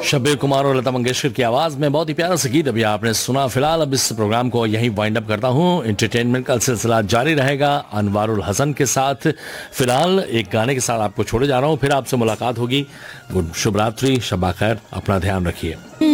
शब्बीर कुमार और लता मंगेशकर की आवाज में बहुत ही प्यारा सा गीत अभी आपने सुना। फिलहाल अब इस प्रोग्राम को यहीं वाइंड अप करता हूं। एंटरटेनमेंट का सिलसिला जारी रहेगा अनवारुल हसन के साथ। फिलहाल एक गाने के साथ आपको छोड़े जा रहा हूं, फिर आपसे मुलाकात होगी। गुड शुभ रात्रि, शब्बा खैर, अपना ध्यान रखिए।